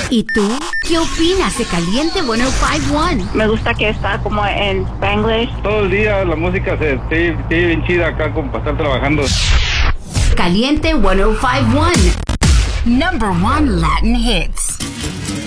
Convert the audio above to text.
¿Y tú? ¿Qué opinas de Caliente 105.1? Me gusta que está como en Spanglish. Todo el día la música se bien chida acá para estar trabajando. Caliente 105.1. Number 1 Latin hits.